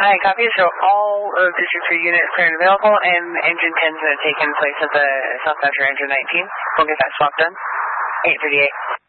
Hi, copy. So all of District 3 units cleared and available, and engine 10 is going to take in place of the South Metro engine 19. We'll get that swap done. 838.